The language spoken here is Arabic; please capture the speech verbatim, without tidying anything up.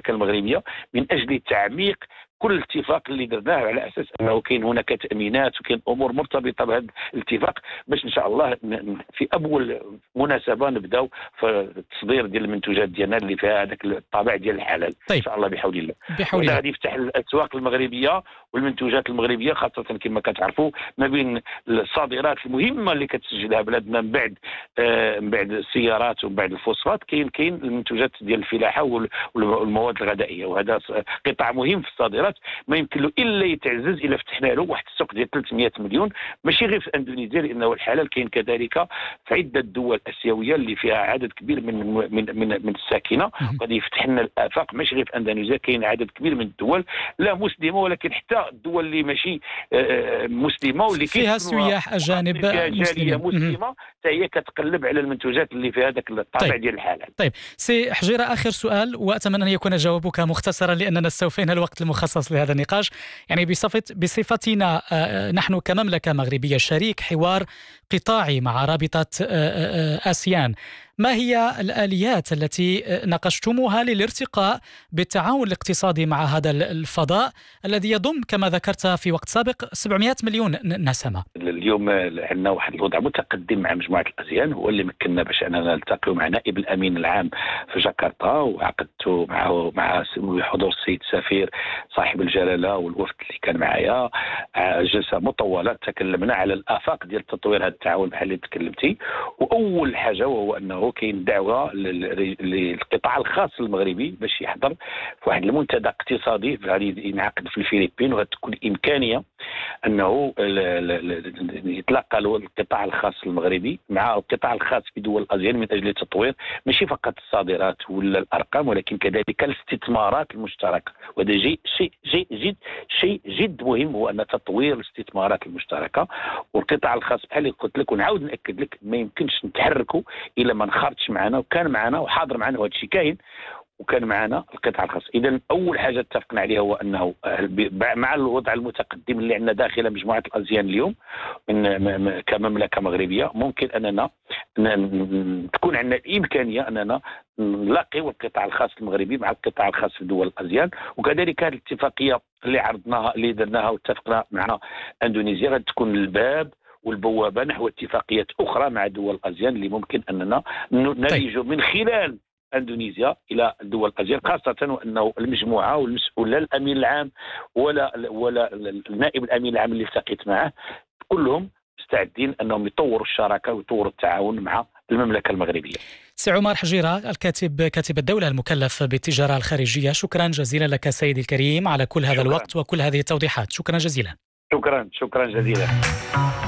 المملكه المغربيه من اجل تعميق كل الاتفاق اللي درناه على اساس انه كاين هناك تامينات وكاين امور مرتبطه بهذا الاتفاق باش ان شاء الله في اول مناسبه نبداو في التصدير ديال المنتوجات ديالنا اللي فيها هذاك الطابع ديال الحلال. طيب. ان شاء الله بحول الله. بحول الله غادي يفتح الاسواق المغربيه والمنتوجات المغربيه خاصه كما كتعرفوا ما بين الصادرات المهمه اللي كتسجلها بلادنا من بعد آه من بعد السيارات ومن بعد الفوسفات كاين كاين المنتوجات ديال الفلاحه والمواد الغذائيه، وهذا قطاع مهم في الصادرات ما يمكن له الا يتعزز الا فتحنا له واحد السوق ديال ثلاثمائة مليون ماشي غير في اندونيسيا، لانه الحلال كاين كذلك في عده دول اسيويه اللي فيها عدد كبير من من من, من الساكنه، وغادي يفتح لنا الافاق ماشي غير في اندونيسيا، كاين عدد كبير من الدول لا مسلمه ولكن حتى الدول اللي ماشي مسلمه واللي فيها سياح اجانب جاليه مسلمه حتى هي كتقلب على المنتوجات اللي في هذاك الطابع طيب. ديال الحلال. طيب سي حجيره، اخر سؤال واتمنى ان يكون جوابك مختصرا لاننا استوفينا الوقت المخصص لهذا النقاش. يعني بصفة بصفتنا نحن كمملكه مغربيه شريك حوار قطاعي مع رابطه آسيان، ما هي الآليات التي ناقشتموها للارتقاء بالتعاون الاقتصادي مع هذا الفضاء الذي يضم كما ذكرت في وقت سابق سبعمائة مليون نسمة؟ اليوم عندنا واحد الوضع متقدم مع مجموعة الآسيان هو اللي مكننا باش أننا نلتقي مع نائب الأمين العام في جاكرتا، وعقدت معه مع حضور السيد السفير صاحب الجلالة والوفد اللي كان معايا جلسة مطولة تكلمنا على الآفاق ديال تطوير هذا التعاون بحال اللي تكلمتي. وأول حاجة وهو أنه كاين دعوه للقطاع الخاص المغربي باش يحضر في واحد المنتدى اقتصادي غادي ينعقد في الفلبين، وغتكون امكانيه انه يتلقى القطاع الخاص المغربي مع القطاع الخاص في دول الازيان من اجل تطوير ماشي فقط الصادرات ولا الارقام ولكن كذلك الاستثمارات المشتركه. وهذا شيء شيء شيء جد شيء جد مهم هو ان تطوير الاستثمارات المشتركه والقطاع الخاص بحال اللي قلت لك. ونعاود ناكد لك ما يمكنش نتحركوا الا ما خرجش معنا وكان معنا وحاضر معنا وهذا الشيء كاين وكان معنا القطاع الخاص. اذا اول حاجه اتفقنا عليها هو انه مع الوضع المتقدم اللي عندنا داخل مجموعه الازيان اليوم من كمملكه مغربيه ممكن اننا تكون عندنا الامكانيه اننا نلاقيو القطاع الخاص المغربي مع القطاع الخاص في دول الازيان. وكذلك هذه الاتفاقيه اللي عرضناها اللي درناها واتفقنا مع اندونيسيا غتكون الباب والبوابه نحو اتفاقيات اخرى مع دول الازيان اللي ممكن اننا نلج من خلال اندونيسيا الى دول الازيان، خاصه وانه المجموعه والمسؤول لا الامين العام ولا ولا النائب الامين العام اللي التقيت معه كلهم مستعدين انهم يطوروا الشراكه ويطوروا التعاون مع المملكه المغربيه. سي عمر حجيره الكاتب كاتب الدوله المكلف بالتجاره الخارجيه، شكرا جزيلا لك سيدي الكريم على كل هذا شكرا. الوقت وكل هذه التوضيحات، شكرا جزيلا. شكرا شكرا جزيلا.